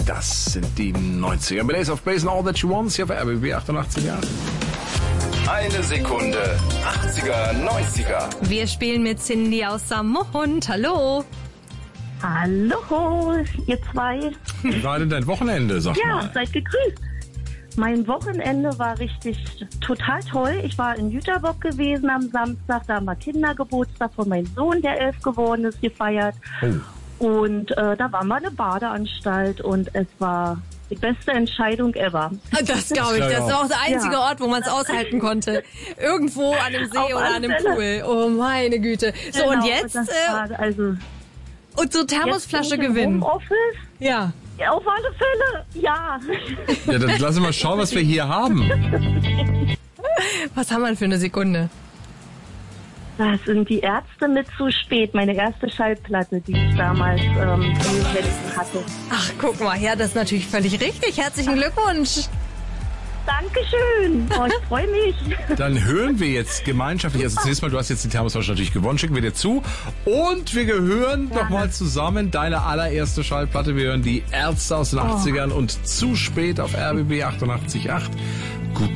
Das sind die 90er. Mit Ace of Base and All That She Wants hier auf RBB 88. Eine Sekunde. 80er, 90er. Wir spielen mit Cindy aus Saarmund. Hallo. Hallo, ihr zwei. Wie war denn dein Wochenende, sag Ja, mal? seid gegrüßt. Mein Wochenende war richtig total toll. Ich war in Jüterbock gewesen am Samstag. Da haben wir Kindergeburtstag von meinem Sohn, der 11 geworden ist, gefeiert. Oh. Und da waren wir eine Badeanstalt und es war die beste Entscheidung ever. Das glaube ich. Das ist auch der einzige Ort, wo man es aushalten konnte. Irgendwo an einem See Auf oder an einem alle Pool. Oh, meine Güte. So, Genau, und jetzt? das war, also, Und so Thermosflasche jetzt bin ich im gewinnen. Homeoffice. Ja. Ja, auf alle Fälle, ja. Ja, dann lass uns mal schauen, was wir hier haben. Was haben wir denn für eine Sekunde? Das sind die Ärzte mit zu spät. Meine erste Schallplatte, die ich damals in den Händen hatte. Ach, guck mal, ja, das ist natürlich völlig richtig. Herzlichen Glückwunsch. Dankeschön. Oh, ich freue mich. Dann hören wir jetzt gemeinschaftlich, also zunächst mal, du hast jetzt die Thermosflasche natürlich gewonnen, schicken wir dir zu. Und wir hören nochmal zusammen deine allererste Schallplatte. Wir hören die Ärzte aus den 80ern und zu spät auf RBB 88.8.